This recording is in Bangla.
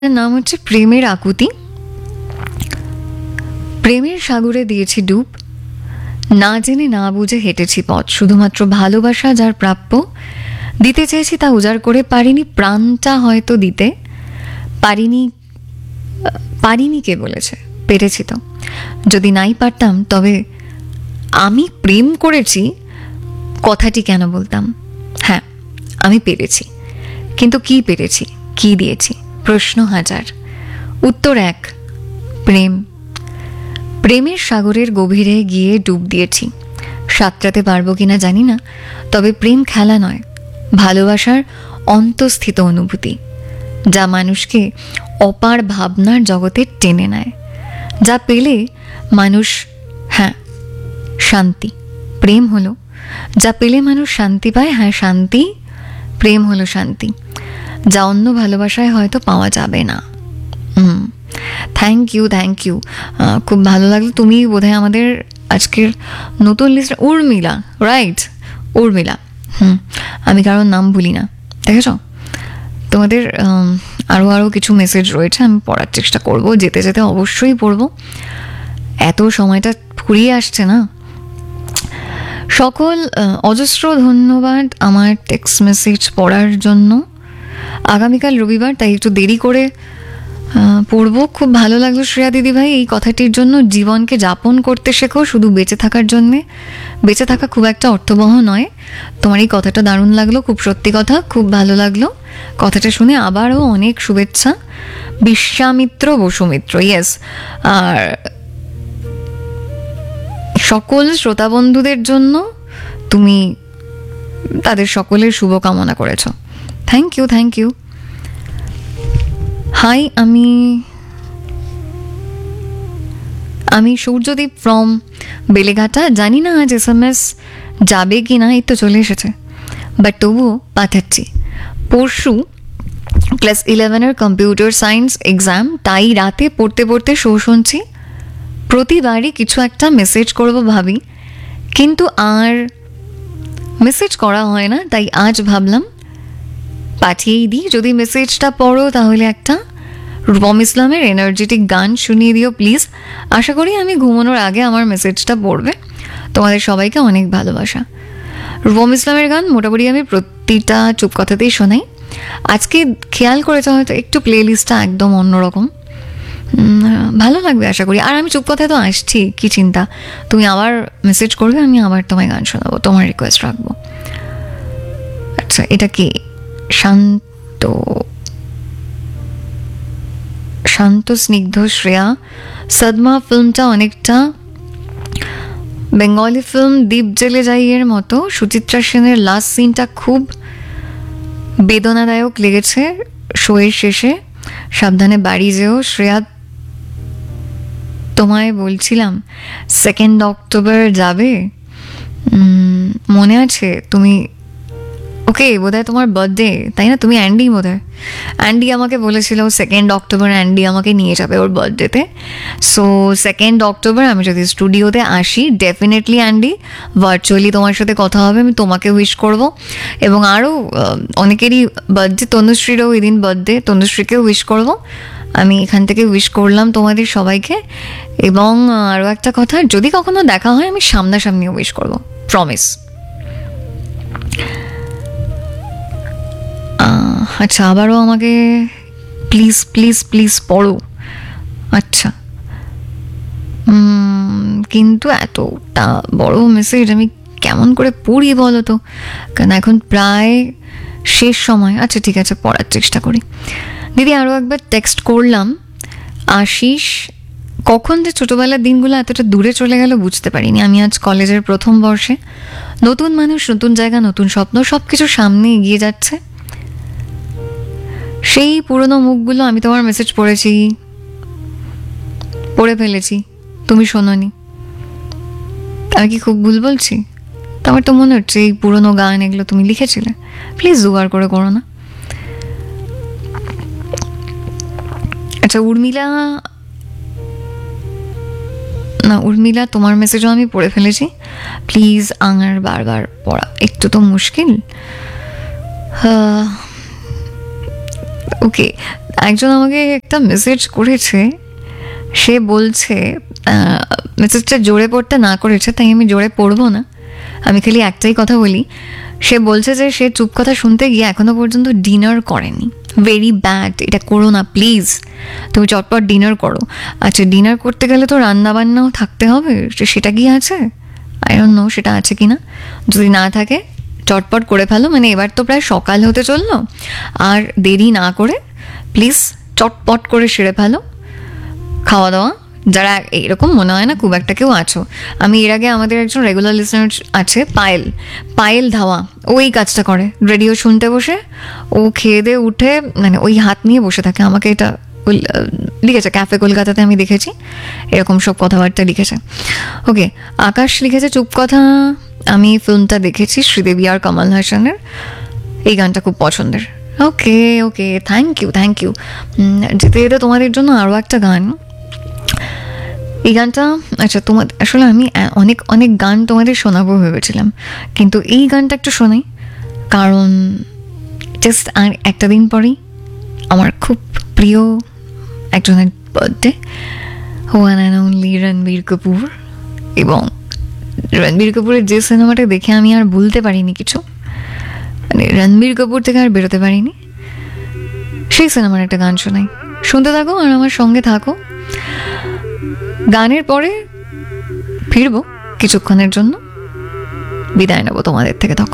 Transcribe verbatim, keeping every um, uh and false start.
এর নাম হচ্ছে প্রেমের আকুতি। প্রেমের সাগরে দিয়েছি ডুব, না জেনে না বুঝে হেঁটেছি পথ, শুধুমাত্র ভালোবাসা যার প্রাপ্য দিতে চেয়েছি তা উজাড় করে পারিনি, প্রাণটা হয়তো দিতে পারিনি। পারিনি কে বলেছে, পেরেছি তো। যদি নাই পারতাম তবে আমি প্রেম করেছি কথাটি কেন বলতাম। হ্যাঁ, আমি পেরেছি, কিন্তু কি পেরেছি, কি দিয়েছি? প্রশ্ন হাজার, উত্তর এক, প্রেম। প্রেমের সাগরের গভীরে গিয়ে ডুব দিয়েছি। সাঁতরাতে পারবো কিনা জানি না, তবে প্রেম খেলা নয়, ভালোবাসার অন্তঃস্থিত অনুভূতি, যা মানুষকে অপার ভাবনার জগতে টেনে নেয়, যা পেলে মানুষ, হ্যাঁ শান্তি। প্রেম হলো যা পেলে মানুষ শান্তি পায়। হ্যাঁ শান্তি, প্রেম হলো শান্তি, যা অন্য ভালোবাসায় হয়তো পাওয়া যাবে না। হুম, থ্যাংক ইউ থ্যাংক ইউ খুব ভালো লাগলো। তুমি বোধহয় আমাদের আজকের নতুন লিস্ট, উর্মিলা, রাইট? উর্মিলা, হুম, আমি কারোর নাম ভুলি না, দেখেছ? তোমাদের আরও আরও কিছু মেসেজ রয়েছে, আমি পড়ার চেষ্টা করব, যেতে যেতে অবশ্যই পড়ব, এত সময়টা ফুরিয়ে আসছে না। সকল অজস্র ধন্যবাদ আমার টেক্সট মেসেজ পড়ার জন্য। আগামীকাল রবিবার, তাই একটু দেরি করে পড়বো। খুব ভালো লাগলো শ্রেয়া দিদি ভাই এই কথাটির জন্য। জীবনকে যাপন করতে শেখো, শুধু বেঁচে থাকার জন্যে। বেঁচে থাকা খুব একটা অর্থবহ নয়। তোমার এই কথাটা দারুণ লাগলো, খুব সত্যি কথা, খুব ভালো লাগলো কথাটা শুনে। আবারও অনেক শুভেচ্ছা বিশ্বামিত্র বসুমিত্র, ইয়েস। আর সকল শ্রোতা বন্ধুদের জন্য তুমি তাদের সকলের শুভকামনা করেছ। Thank you thank you. High, আমি আমি সূর্যদীপ ফ্রম বেলেঘাটা। জানি না আজ এস এম এস যাবে কি না, এই তো চলে এসেছে, বাট তবুও পাঠাচ্ছি। পরশু ক্লাস ইলেভেনের কম্পিউটার সায়েন্স এক্সাম, তাই রাতে পড়তে পড়তে শো শুনছি। প্রতিবারই কিছু একটা মেসেজ করব ভাবি, কিন্তু আর মেসেজ করা হয় না, তাই আজ ভাবলাম পাঠিয়েই দিই। যদি মেসেজটা পড়ো তাহলে একটা রূপম ইসলামের এনার্জেটিক গান শুনিয়ে দিও প্লিজ। আশা করি আমি ঘুমানোর আগে আমার মেসেজটা পড়বে। তোমাদের সবাইকে অনেক ভালোবাসা। রূপম ইসলামের গান মোটামুটি আমি প্রতিটা চুপ কথাতেই শোনাই। আজকে খেয়াল করেছো হয়তো একটু প্লে লিস্টটা একদম অন্যরকম, ভালো লাগবে আশা করি। আর আমি চুপ কথায় তো আসছি, কি চিন্তা। তুমি আবার মেসেজ করবে, আমি আবার তোমায় গান শোনাবো, তোমার রিকোয়েস্ট রাখবো। আচ্ছা, এটা কি শান্ত শান্ত স্নিগ্ধ শ্রেয়া। সদমা ফিল্মটা অনেকটা বেঙ্গলি ফিল্ম দ্বীপ জেলে যাইয়ের মতো। সুচিত্রা সেনের লাস্ট সিনটা খুব বেদনাদায়ক লেগেছে শোয়ের শেষে। সাবধানে বাড়ি যেও শ্রেয়া। তোমায় বলছিলাম সেকেন্ড অক্টোবর যাবে, মনে আছে? তুমি ওকে, বোধহয় তোমার বার্থডে, তাই না? তুমি অ্যান্ডি, বোধহয় অ্যান্ডি আমাকে বলেছিল সেকেন্ড অক্টোবর অ্যান্ডি আমাকে নিয়ে যাবে ওর বার্থডেতে। সো সেকেন্ড অক্টোবর আমি যদি স্টুডিওতে আসি, ডেফিনেটলি অ্যান্ডি ভার্চুয়ালি তোমার সাথে কথা হবে, আমি তোমাকে উইশ করব। এবং আরও অনেকেরই বার্থডে, তনুশ্রীরও এদিন বার্থডে, তনুশ্রীকেও উইশ করব। আমি এখান থেকে উইশ করলাম তোমাদের সবাইকে। এবং আরও একটা কথা, যদি কখনো দেখা হয় আমি সামনাসামনিও উইশ করব, প্রমিস। আচ্ছা, আবারও আমাকে প্লিজ প্লিজ প্লিজ পড়ো। আচ্ছা, কিন্তু এতটা বড় মেসেজ আমি কেমন করে পড়ি বলো তো, কারণ এখন প্রায় শেষ সময়। আচ্ছা ঠিক আছে, পড়ার চেষ্টা করি। দিদি আরও একবার টেক্সট করলাম। আশিস, কখন যে ছোটোবেলার দিনগুলো এতটা দূরে চলে গেল বুঝতে পারিনি। আমি আজ কলেজের প্রথম বর্ষে, নতুন মানুষ, নতুন জায়গা, নতুন স্বপ্ন, সব কিছু সামনে এগিয়ে যাচ্ছে। সেই পুরনো মুখগুলো, আমি তোমার মেসেজ পড়েছি, পড়ে ফেলেছি, তুমি শোনোনি। আমি কি খুব ভুল বলছি? তোমার তো মনে হচ্ছে এই পুরনো গান এগুলো তুমি লিখেছিলে। প্লিজ জোগাড় করে করো না। আচ্ছা, উর্মিলা, না উর্মিলা, তোমার মেসেজও আমি পড়ে ফেলেছি। প্লিজ আঙার বারবার পড়া একটু তো মুশকিল। ওকে, একজন আমাকে একটা মেসেজ করেছে, সে বলছে, মেসেজটা জোরে পড়তে না করেছে, তাই আমি জোরে পড়বো না, আমি খালি একটাই কথা বলি। সে বলছে যে সে চুপ কথা শুনতে গিয়ে এখনো পর্যন্ত ডিনার করেনি। ভেরি ব্যাড, এটা করো না প্লিজ, তুমি চটপট ডিনার করো। আচ্ছা, ডিনার করতে গেলে তো রান্না বান্নাও থাকতে হবে, সেটা কি আছে? আই ডোন্ট নো সেটা আছে কি না। যদি না থাকে চটপট করে ফেলো, মানে এবার তো প্রায় সকাল হতে চললো, আর দেরি না করে প্লিজ চটপট করে সেরে ফেলো খাওয়া দাওয়া। যারা এরকম মনে হয় না খুব একটা কেউ আছো, আমি এর আগে আমাদের একজন রেগুলার লিসনার আছে পায়েল, পায়েল ধাওয়া, ও এই কাজটা করে, রেডিও শুনতে বসে ও খেয়ে দিয়ে উঠে মানে ওই হাত নিয়ে বসে থাকে। আমাকে এটা লিখেছে, ক্যাফে কলকাতাতে আমি দেখেছি এরকম সব কথাবার্তা লিখেছে। ওকে, আকাশ লিখেছে চুপ কথা, আমি ফিল্মটা দেখেছি, শ্রীদেবী আর কমল হাসানের, এই গানটা খুব পছন্দের। ওকে ওকে, থ্যাংক ইউ থ্যাংক ইউ। যেতে যেতে তোমাদের জন্য আরও একটা গান, এই গানটা, আচ্ছা তোমাদের আসলে আমি অনেক অনেক গান তোমাদের শোনাবো ভেবেছিলাম, কিন্তু এই গানটা একটু শোনাই, কারণ জাস্ট আর একটা দিন পরেই আমার খুব প্রিয় একজনের birthday, one and only Ranbir Kapoor. এবং রণবীর কাপুরের যে সিনেমাটা দেখে আমি আর ভুলতে পারিনি কিছু, মানে রণবীর কাপুর থেকে আর বেরোতে পারিনি, সেই সিনেমার একটা গান শোনাই, শুনতে থাকো আর আমার সঙ্গে থাকো। গানের পরে ফিরবো কিছুক্ষণের জন্য, বিদায় নেবো তোমাদের থেকে তখন।